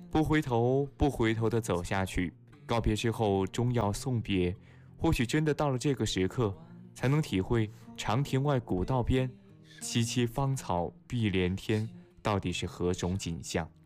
不回头，不回头地走下去。告别之后，终要送别。或许真的到了这个时刻，才能体会长亭外古道边，萋萋芳草碧连天到底是何种景象。